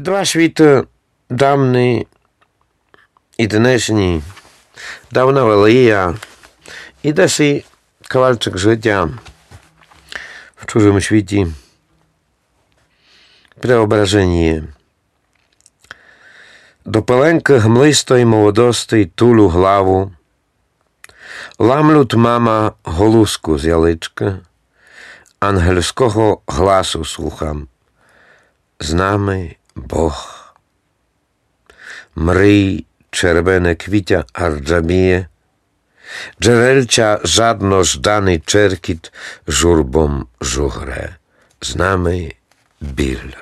два світи, давні і днешні, давна велія, і десь і кавалчик життя в чужому світі. Преображення. До пеленки гмлистої молодости тулю главу, ламлют мама голузку з ялички, ангельського гласу слухам. З нами Бог. Мрій червене квітя арджаміє, джерельця жадно жданий черкіт журбом жугре. З нами біль.